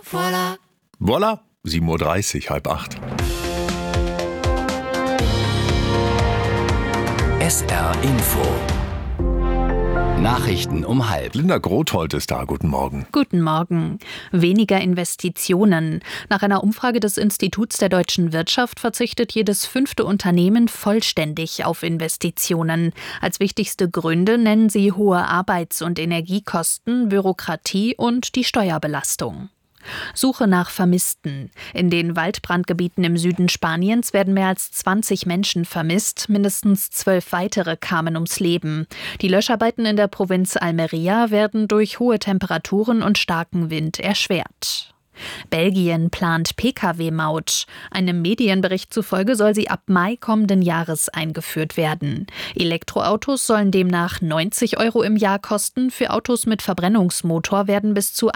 Voilà, 7:30 Uhr, 7:30. SR Info. Nachrichten um 12:30. Linda Grothold ist da. Guten Morgen. Guten Morgen. Weniger Investitionen. Nach einer Umfrage des Instituts der deutschen Wirtschaft verzichtet jedes 5. Unternehmen vollständig auf Investitionen. Als wichtigste Gründe nennen sie hohe Arbeits- und Energiekosten, Bürokratie und die Steuerbelastung. Suche nach Vermissten. In den Waldbrandgebieten im Süden Spaniens werden mehr als 20 Menschen vermisst. Mindestens 12 weitere kamen ums Leben. Die Löscharbeiten in der Provinz Almería werden durch hohe Temperaturen und starken Wind erschwert. Belgien plant Pkw-Maut. Einem Medienbericht zufolge soll sie ab Mai kommenden Jahres eingeführt werden. Elektroautos sollen demnach 90 € im Jahr kosten. Für Autos mit Verbrennungsmotor werden bis zu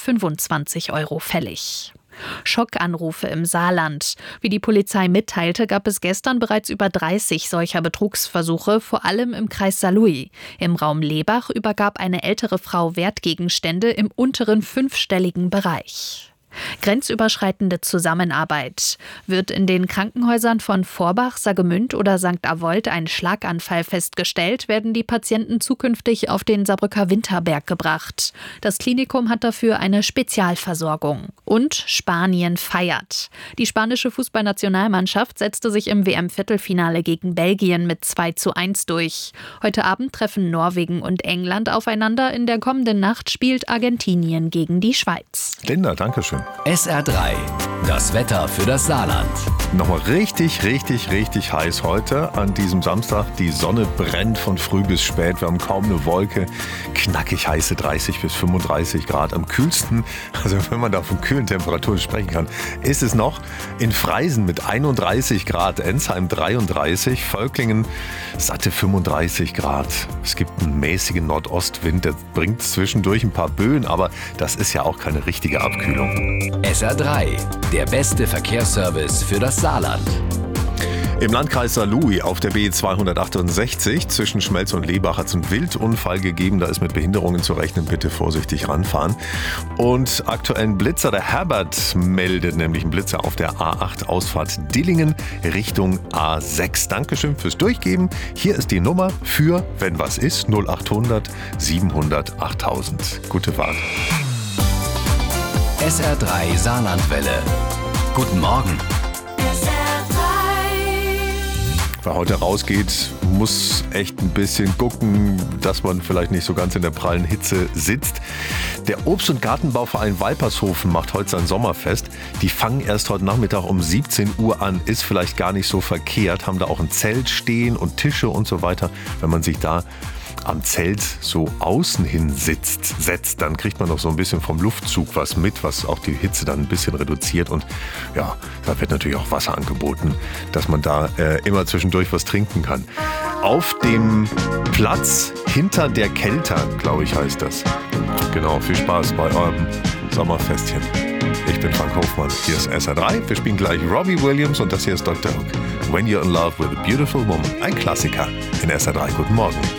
125 € fällig. Schockanrufe im Saarland. Wie die Polizei mitteilte, gab es gestern bereits über 30 solcher Betrugsversuche, vor allem im Kreis Saarlouis. Im Raum Lebach übergab eine ältere Frau Wertgegenstände im unteren 5-stelligen Bereich. Grenzüberschreitende Zusammenarbeit. Wird in den Krankenhäusern von Forbach, Saargemünd oder St. Avold ein Schlaganfall festgestellt, werden die Patienten zukünftig auf den Saarbrücker Winterberg gebracht. Das Klinikum hat dafür eine Spezialversorgung. Und Spanien feiert. Die spanische Fußballnationalmannschaft setzte sich im WM-Viertelfinale gegen Belgien mit 2:1 durch. Heute Abend treffen Norwegen und England aufeinander. In der kommenden Nacht spielt Argentinien gegen die Schweiz. Linda, danke schön. SR3, das Wetter für das Saarland. Nochmal richtig heiß heute an diesem Samstag. Die Sonne brennt von früh bis spät. Wir haben kaum eine Wolke. Knackig heiße 30 bis 35 Grad. Am kühlsten, also wenn man da von kühlen Temperaturen sprechen kann, ist es noch in Freisen mit 31 Grad, Ensheim 33, Völklingen satte 35 Grad. Es gibt einen mäßigen Nordostwind, der bringt zwischendurch ein paar Böen, aber das ist ja auch keine richtige Abkühlung. SR3, der beste Verkehrsservice für das Saarland. Im Landkreis Saarlouis auf der B268 zwischen Schmelz und Lebach hat es einen Wildunfall gegeben. Da ist mit Behinderungen zu rechnen. Bitte vorsichtig ranfahren. Und aktuellen Blitzer, der Herbert meldet nämlich einen Blitzer auf der A8 Ausfahrt Dillingen Richtung A6. Dankeschön fürs Durchgeben. Hier ist die Nummer für, wenn was ist, 0800 700 8000. Gute Fahrt. SR3 Saarlandwelle. Guten Morgen. Wer heute rausgeht, muss echt ein bisschen gucken, dass man vielleicht nicht so ganz in der prallen Hitze sitzt. Der Obst- und Gartenbauverein Walpershofen macht heute sein Sommerfest. Die fangen erst heute Nachmittag um 17 Uhr an. Ist vielleicht gar nicht so verkehrt. Haben da auch ein Zelt stehen und Tische und so weiter. Wenn man sich da am Zelt so außen hin setzt, dann kriegt man noch so ein bisschen vom Luftzug was mit, was auch die Hitze dann ein bisschen reduziert. Und ja, da wird natürlich auch Wasser angeboten, dass man da immer zwischendurch was trinken kann. Auf dem Platz hinter der Kelter, glaube ich, heißt das. Genau, viel Spaß bei eurem Sommerfestchen. Ich bin Frank Hofmann, hier ist SR3. Wir spielen gleich Robbie Williams und das hier ist Dr. Hook. When You're in Love with a Beautiful Woman. Ein Klassiker in SR3. Guten Morgen.